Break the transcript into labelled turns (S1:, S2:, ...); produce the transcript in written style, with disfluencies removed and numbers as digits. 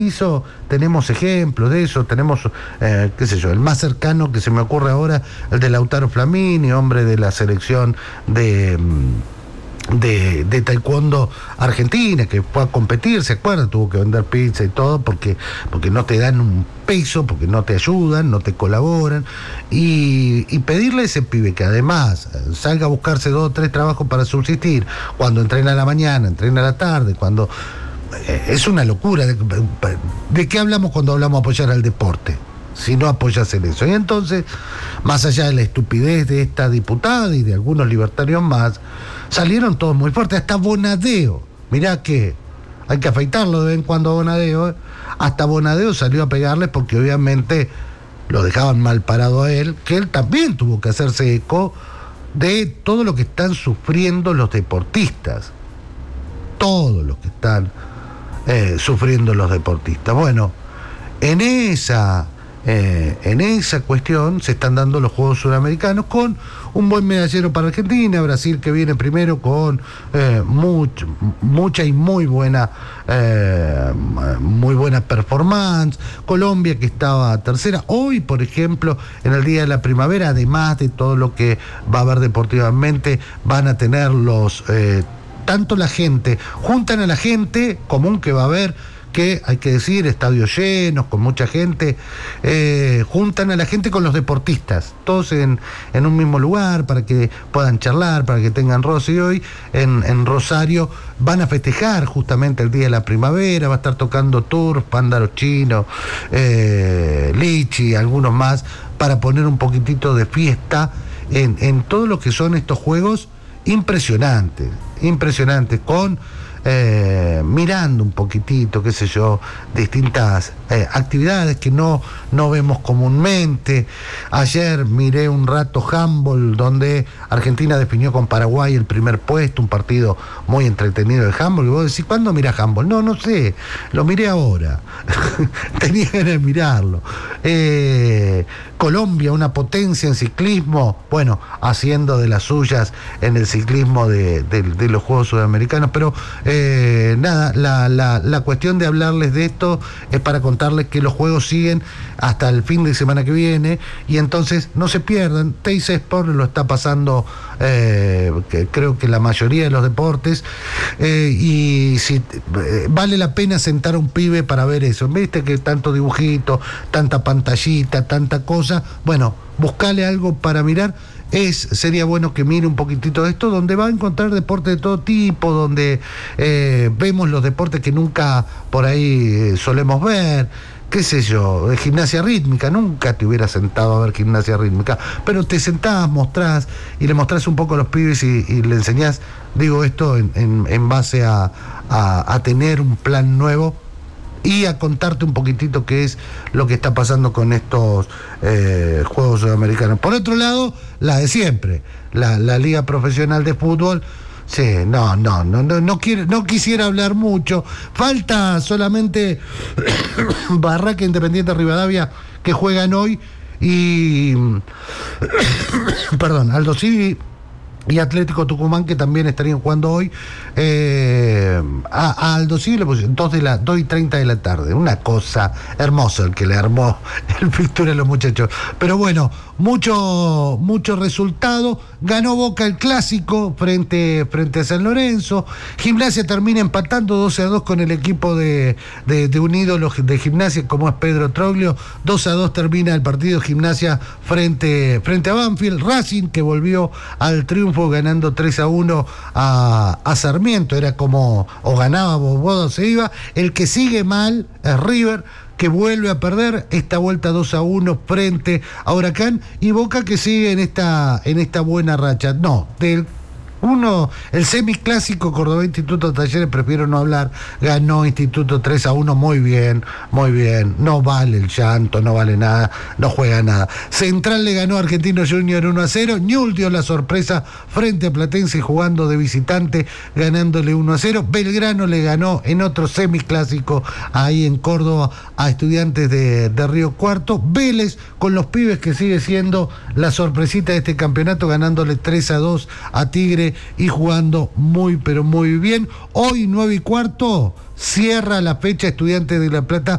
S1: tenemos ejemplos de eso, tenemos, qué sé yo, el más cercano que se me ocurre ahora, el de Lautaro Flamini, hombre de la selección de taekwondo argentina, que fue a competir, ¿se acuerdan? Tuvo que vender pizza y todo porque no te dan un peso, porque no te ayudan, no te colaboran, y pedirle a ese pibe que además salga a buscarse 2 o 3 trabajos para subsistir, cuando entrena a la mañana, entrena a la tarde, cuando... es una locura. ¿De qué hablamos cuando hablamos de apoyar al deporte? Si no apoyas en eso. Y entonces, más allá de la estupidez de esta diputada y de algunos libertarios más, salieron todos muy fuertes. Hasta Bonadeo, mirá que hay que afeitarlo de vez en cuando a Bonadeo, hasta Bonadeo salió a pegarles porque obviamente lo dejaban mal parado a él, que él también tuvo que hacerse eco de todo lo que están sufriendo los deportistas. Todo lo que están sufriendo los deportistas. Bueno, en esa cuestión se están dando los Juegos Sudamericanos con un buen medallero para Argentina, Brasil que viene primero con mucha y muy buena performance, Colombia que estaba tercera. Hoy, por ejemplo, en el Día de la Primavera, además de todo lo que va a haber deportivamente, van a tener los... tanto la gente, juntan a la gente común que va a haber, que hay que decir, estadios llenos, con mucha gente, juntan a la gente con los deportistas, todos en un mismo lugar, para que puedan charlar, para que tengan roce. Y hoy en Rosario van a festejar justamente el Día de la Primavera, va a estar tocando Turf, Pándaros Chinos, Lichi, algunos más, para poner un poquitito de fiesta en todo lo que son estos juegos impresionantes, con mirando un poquitito, qué sé yo, distintas actividades que no vemos comúnmente. Ayer miré un rato handball, donde Argentina definió con Paraguay el primer puesto, un partido muy entretenido de handball, y vos decís, ¿cuándo mirás handball? No sé, lo miré ahora. Tenía ganas de mirarlo. Colombia, una potencia en ciclismo, bueno, haciendo de las suyas en el ciclismo de los Juegos Sudamericanos, pero nada, la cuestión de hablarles de esto es para contarles que los juegos siguen hasta el fin de semana que viene, y entonces no se pierdan. Teis Sport lo está pasando, creo que la mayoría de los deportes, y si vale la pena sentar a un pibe para ver eso, viste que tanto dibujito, tanta pantallita, tanta cosa, bueno, buscale algo para mirar. Sería bueno que mire un poquitito de esto, donde va a encontrar deportes de todo tipo, donde vemos los deportes que nunca por ahí solemos ver, qué sé yo, de gimnasia rítmica. Nunca te hubieras sentado a ver gimnasia rítmica, pero te sentás, mostrás y le mostrás un poco a los pibes y le enseñás, digo esto en base a tener un plan nuevo y a contarte un poquitito qué es lo que está pasando con estos Juegos Sudamericanos. Por otro lado, la de siempre, la Liga Profesional de Fútbol. Sí, no quisiera hablar mucho. Falta solamente Barraca, Independiente, Rivadavia, que juegan hoy, y perdón, Aldo Civi y Atlético Tucumán, que también estarían jugando hoy. A Aldo Civi le pusieron 2:30 de la tarde. Una cosa hermosa el que le armó el fixture a los muchachos. Pero bueno, mucho resultado. Ganó Boca el clásico frente a San Lorenzo. Gimnasia termina empatando 2-2 con el equipo de un ídolo de Gimnasia como es Pedro Troglio. 2-2 termina el partido Gimnasia frente a Banfield. Racing, que volvió al triunfo ganando 3-1 a Sarmiento, era como, o ganaba Bobodo, se iba. El que sigue mal es River, que vuelve a perder, esta vuelta 2-1 frente a Huracán, y Boca que sigue en esta buena racha. El semiclásico Córdoba Instituto Talleres, prefiero no hablar, ganó Instituto 3-1, muy bien, no vale el llanto, no vale nada, no juega nada. Central le ganó a Argentino Junior 1-0, Ñul dio la sorpresa frente a Platense jugando de visitante, ganándole 1-0, Belgrano le ganó en otro semiclásico ahí en Córdoba a Estudiantes de Río Cuarto, Vélez con los pibes que sigue siendo la sorpresita de este campeonato, ganándole 3-2 a Tigre fuerte y jugando muy, pero muy bien. Hoy 9:15 cierra la fecha Estudiantes de La Plata